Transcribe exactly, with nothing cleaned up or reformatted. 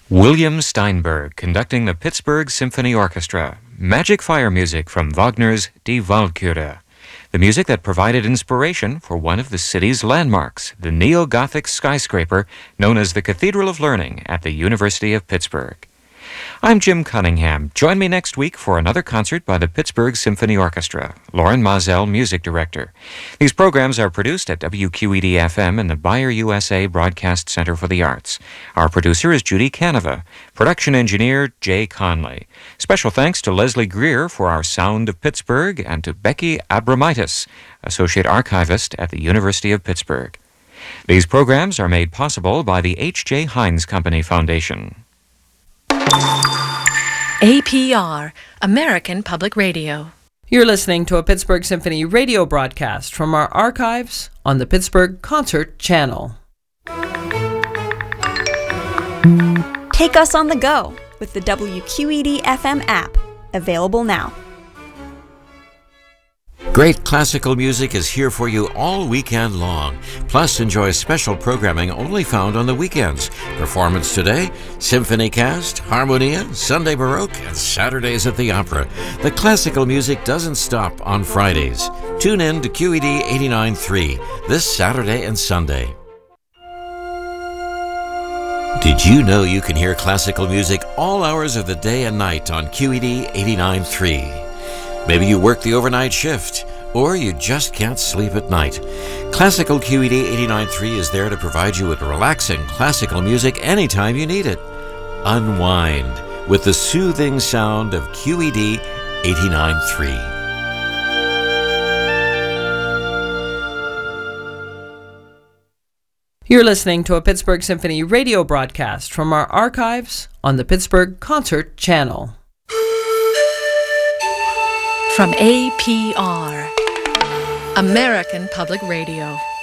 William Steinberg conducting the Pittsburgh Symphony Orchestra. Magic fire music from Wagner's Die Walküre. The music that provided inspiration for one of the city's landmarks, the neo-Gothic skyscraper known as the Cathedral of Learning at the University of Pittsburgh. I'm Jim Cunningham. Join me next week for another concert by the Pittsburgh Symphony Orchestra. Lauren Moselle, music director. These programs are produced at W Q E D F M and the Bayer U S A Broadcast Center for the Arts. Our producer is Judy Canova. Production engineer Jay Conley. Special thanks to Leslie Greer for our Sound of Pittsburgh and to Becky Abramitis, associate archivist at the University of Pittsburgh. These programs are made possible by the H J. Heinz Company Foundation. A P R, American Public Radio. You're listening to a Pittsburgh Symphony radio broadcast from our archives on the Pittsburgh Concert Channel. Take us on the go with the W Q E D F M app, available now. Great classical music is here for you all weekend long. Plus, enjoy special programming only found on the weekends. Performance today, Symphony Cast, Harmonia, Sunday Baroque, and Saturdays at the Opera. The classical music doesn't stop on Fridays. Tune in to Q E D eighty-nine point three this Saturday and Sunday. Did you know you can hear classical music all hours of the day and night on Q E D eighty-nine point three? Maybe you work the overnight shift, or you just can't sleep at night. Classical Q E D eighty-nine point three is there to provide you with relaxing classical music anytime you need it. Unwind with the soothing sound of Q E D eighty-nine point three. You're listening to a Pittsburgh Symphony radio broadcast from our archives on the Pittsburgh Concert Channel. From A P R, American Public Radio.